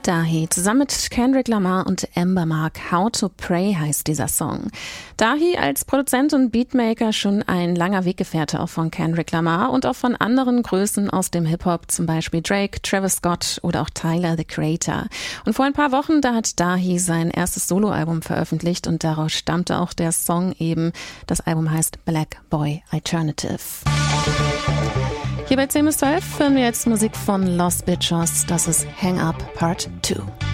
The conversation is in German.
Dahi zusammen mit Kendrick Lamar und Amber Mark. How to Pray heißt dieser Song. Dahi als Produzent und Beatmaker schon ein langer Weggefährte auch von Kendrick Lamar und auch von anderen Größen aus dem Hip-Hop, zum Beispiel Drake, Travis Scott oder auch Tyler, the Creator. Und vor ein paar Wochen, da hat Dahi sein erstes Soloalbum veröffentlicht und daraus stammte auch der Song eben. Das Album heißt Black Boy Alternative. Hier bei 10 bis 12 hören wir jetzt Musik von Lost Bitches. Das ist Hang Up Part 2.